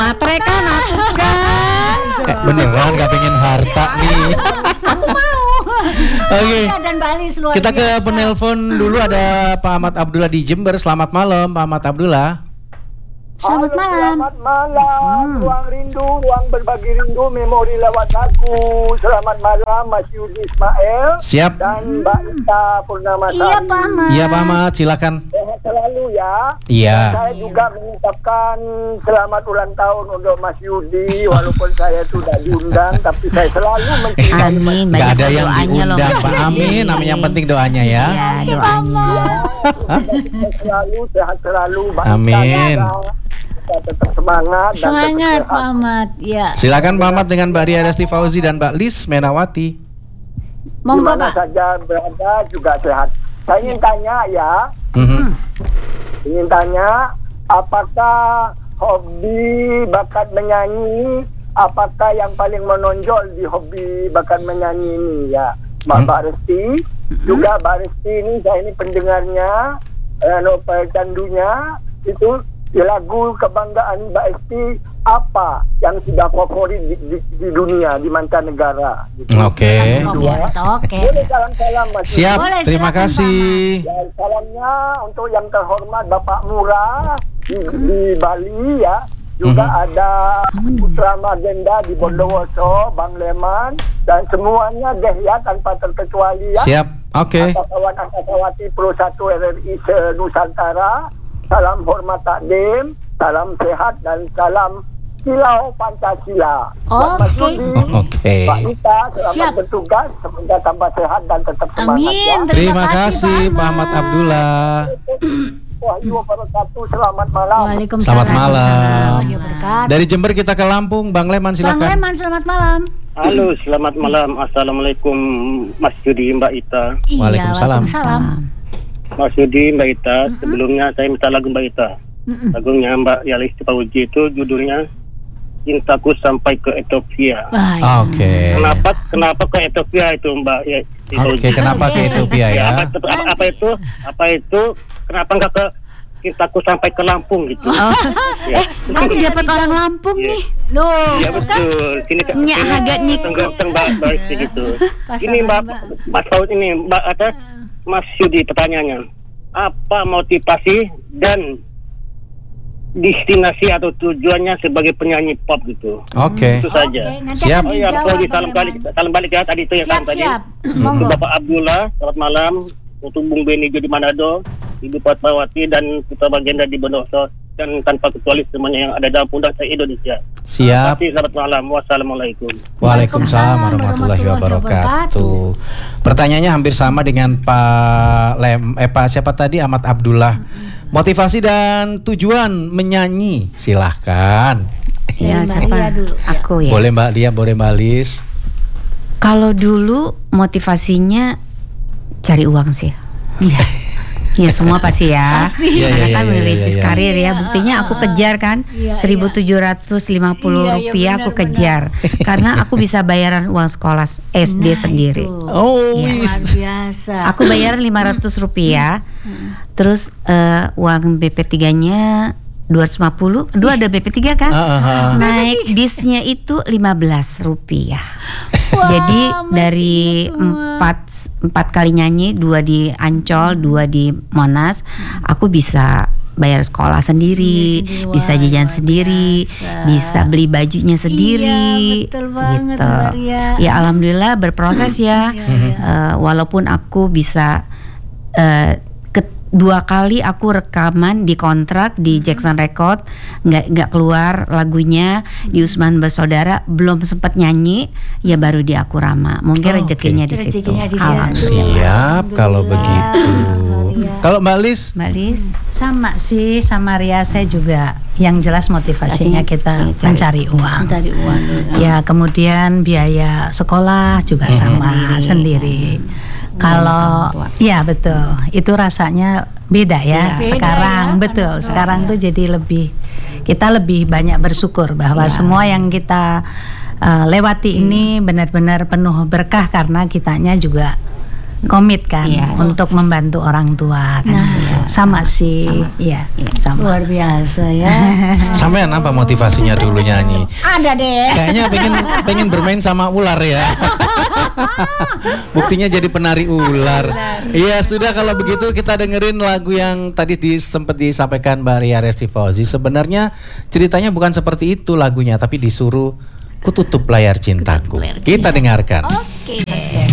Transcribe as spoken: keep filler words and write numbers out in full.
matre kan aku kan. Eh, beneran gak pengen harta nih. Aku mau. Oke. Dan Bali luar Kita ke biasa. penelpon dulu, ada Pak Ahmad Abdullah di Jember. Selamat malam Pak Ahmad Abdullah. Selamat Halo, malam. Selamat malam. Ruang rindu, ruang berbagi rindu, memori lewat lagu. Selamat malam Mas Yudi Ismail Siap. dan Mbak Ita Purnamasari. Iya Pak Ahmad. Iya Pak Ahmad, silakan. Sehat selalu ya. Iya. Saya juga mengucapkan selamat ulang tahun untuk Mas Yudi, walaupun saya sudah diundang, tapi saya selalu mencintai Mas Amin. Gak Banyak ada yang doanya loh, diundang Mas Pak Yudi. Amin. Namanya yang penting doanya ya. Ya, doanya. Sehat selalu, sehat selalu. Mbak Ita Amin. juga. Kita tetap semangat. dan Semangat tetap Pak sehat. Ahmad. Ya. Silakan Pak Ahmad dengan Mbak Ria Resti Fauzi dan Mbak Lis Menawati. Monggo Di mana Pak. saja berada juga sehat. Saya ingin tanya ya, Mhm. ingin tanya apakah hobi bakat menyanyi, apakah yang paling menonjol di hobi bakat menyanyi ini ya, Mbak Hmm. Mbak Resti, juga Mbak Resti ini saya ini pendengarnya, eh, novel candunya itu di lagu kebanggaan Mbak Resti apa yang sudah favorit di, di, di dunia di mancanegara. Gitu. Oke. Oke. Boleh salam-salam Mas. Siap. Boleh, Terima silakan, kasih. Dan salamnya untuk yang terhormat Bapak Murah di, di Bali ya. Juga Mhm. ada Putra Magenda di Bondowoso, Bang Leman, dan semuanya deh ya tanpa terkecuali ya. Siap. Oke. Kawan Angkatawati Pro satu R R I se-Nusantara. Salam hormat takdim, salam sehat dan salam Silau Pancasila. Buat Mas Oke. Yudi, Oke. Pak Ita, selamat Siap. bertugas, semoga tambah sehat dan tetap semangat ya. Amin. Terima kasih Pak Ahmad Abdullah. Wahyu wabarakatuh, selamat malam. Waalaikumsalam. Selamat malam. Warahmatullahi wabarakatuh. Dari Jember kita ke Lampung, Bang Leman Bang silakan. Leman, selamat malam. Halo, selamat malam. Assalamualaikum Mas Yudi, Mbak Ita. Iya, Waalaikumsalam. Waalaikumsalam. Mas Yudi, Mbak Ita. Sebelumnya saya minta lagu Mbak Ita. Mm-mm. Lagunya Mbak Yalis Fauzi itu judulnya Cintaku Sampai ke Ethiopia. Wah, ya. Oke. Kenapa kenapa ke Ethiopia itu Mbak ya, Oke, kenapa ke Ethiopia ya? Apa, itu, apa, apa itu? Apa itu? Kenapa enggak ke Cintaku Sampai ke Lampung gitu? Oh, Ya. aku dapat orang Lampung Iya. nih. Loh, Iya itu kan betul. Sini kan Nyak agak nyikut. tengganteng Mbak Mbak gitu. Pasangan, Ini Mbak Mbak. Mas Fauzi ini Mbak ada Mas Yudi pertanyaannya. Apa motivasi dan destinasi atau tujuannya sebagai penyanyi pop gitu? Oke. Itu saja. Oke, nanti Siap. akan Oh iya, Mas dijawab, Fauzi Bang salam balik, Leman. salam balik ya tadi itu yang Siap, salam tadi. siap. Untuk Monggo. Bapak Abdullah, selamat malam. Untuk Bung Beni di Manado, Ibu Fatmawati dan Putra Bagenda di Bondowoso, dan tanpa kecuali semuanya yang ada dalam pundak saya Indonesia. Siap. Terima kasih, selamat malam. Wassalamualaikum. Waalaikumsalam warahmatullahi wabarakatuh. Pertanyaannya hampir sama dengan Pak Lem, eh Pak siapa tadi, Ahmad Abdullah. Motivasi dan tujuan menyanyi, silahkan. Ya, Dari Mbak siapa? Ria dulu, ya. Aku ya. Boleh Mbak Lia, boleh Mbak Lis. Kalau dulu motivasinya cari uang sih. Iya. Ya semua pasti ya. Iya, Karena iya, kan iya, merintis iya, iya. karir ya. Iya, Buktinya ah, aku ah, kejar kan iya, seribu tujuh ratus lima puluh Iya, iya, rupiah aku benar, kejar. Karena aku bisa bayaran uang sekolah S D Nah, sendiri. itu. Oh, Iya. wis. Luar biasa. Aku bayaran lima ratus rupiah. Terus eh, uang B P tiga-nya dua ratus lima puluh. Dua ada B P tiga kan? Ah, ah, ah. Naik bisnya itu lima belas rupiah. Wah, Jadi masih dari ingat semua. empat empat kali nyanyi, dua di Ancol, dua di Monas, aku bisa bayar sekolah sendiri, Iya, sendiri. bisa Wah, jajan luar sendiri, biasa. bisa beli bajunya sendiri. Iya, betul banget, gitu. Mbak Ria. Ya alhamdulillah berproses ya. Iya, iya. Eh, walaupun aku bisa eh, ke- dua kali aku rekaman di kontrak di Jackson Record, nggak nggak keluar lagunya di Usman Bersaudara, belum sempat nyanyi, ya baru di Akurama. Mungkin Oh, rezekinya oke. di situ. Rezekinya di situ. Alhamdulillah. Siap kalau Alhamdulillah. begitu. Iya. Kalau Mbak Lis, Mbak Lis, Sama sih, sama Ria saya juga. Yang jelas motivasinya Artinya, kita iya, cari- mencari uang. Mencari uang. Ya kemudian biaya sekolah juga Mhm. sama Sendiri. sendiri. Kalau orang tua. ya betul, itu rasanya beda ya. Beda. Sekarang Beda ya, betul, anak sekarang tua. tuh jadi lebih kita lebih banyak bersyukur bahwa Ya. semua yang kita uh, lewati ini benar-benar penuh berkah karena kitanya juga komit kan Iya. untuk membantu orang tua kan. Nah, gitu. Sama sih, sama. iya, Iya. sama. Luar biasa ya. Sampean apa motivasinya dulu nyanyi? Ada deh. Kayaknya pengen pengen bermain sama ular ya. Buktinya jadi penari ular. Iya, sudah kalau begitu kita dengerin lagu yang tadi di, sempat disampaikan Mbak Ria Resti Fauzi. Sebenarnya ceritanya bukan seperti itu lagunya, tapi disuruh Kututup Layar Cintaku. Layar Kita dengarkan. Oke.